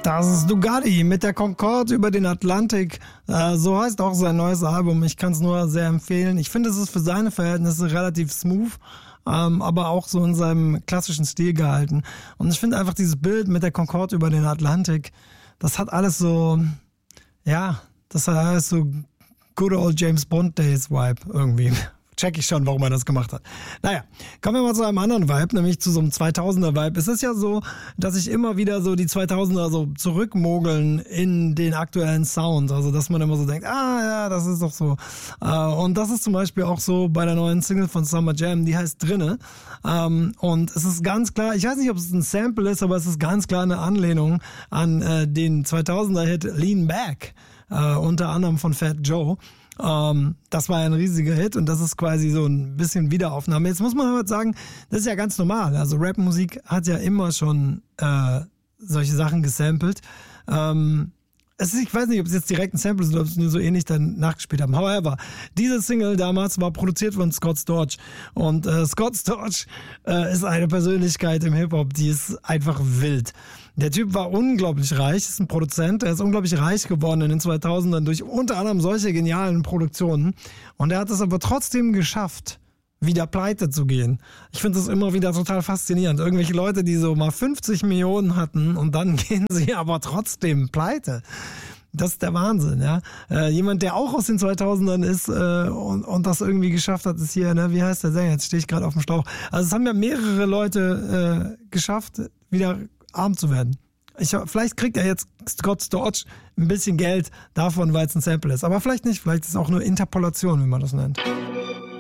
Das ist Dugatti mit der Concorde über den Atlantik. So heißt auch sein neues Album. Ich kann es nur sehr empfehlen. Ich finde, es ist für seine Verhältnisse relativ smooth, aber auch so in seinem klassischen Stil gehalten. Und ich finde einfach dieses Bild mit der Concorde über den Atlantik, das hat alles so, ja, das hat alles so good old James Bond Days Vibe irgendwie. Check ich schon, warum er das gemacht hat. Naja, kommen wir mal zu einem anderen Vibe, nämlich zu so einem 2000er-Vibe. Es ist ja so, dass sich immer wieder so die 2000er so zurückmogeln in den aktuellen Sound. Also, dass man immer so denkt, ja, das ist doch so. Und das ist zum Beispiel auch so bei der neuen Single von Summer Jam, die heißt Drinne. Und es ist ganz klar, ich weiß nicht, ob es ein Sample ist, aber es ist ganz klar eine Anlehnung an den 2000er-Hit Lean Back, unter anderem von Fat Joe. Das war ein riesiger Hit und das ist quasi so ein bisschen Wiederaufnahme. Jetzt muss man aber sagen, das ist ja ganz normal. Also Rapmusik hat ja immer schon solche Sachen gesampelt. Ich weiß nicht, ob es jetzt direkt ein Sample ist oder ob es nur so ähnlich dann nachgespielt haben. However, diese Single damals war produziert von Scott Storch. Und Scott Storch ist eine Persönlichkeit im Hip-Hop, die ist einfach wild. Der Typ war unglaublich reich, ist ein Produzent, er ist unglaublich reich geworden in den 2000ern durch unter anderem solche genialen Produktionen. Und er hat es aber trotzdem geschafft, wieder pleite zu gehen. Ich finde das immer wieder total faszinierend. Irgendwelche Leute, die so mal 50 Millionen hatten und dann gehen sie aber trotzdem pleite. Das ist der Wahnsinn, ja. Jemand, der auch aus den 2000ern ist und das irgendwie geschafft hat, ist hier, ne, wie heißt der Sänger? Jetzt stehe ich gerade auf dem Schlauch. Also es haben ja mehrere Leute geschafft, wieder arm zu werden. Vielleicht kriegt er jetzt Scott Storch ein bisschen Geld davon, weil es ein Sample ist. Aber vielleicht nicht. Vielleicht ist es auch nur Interpolation, wie man das nennt.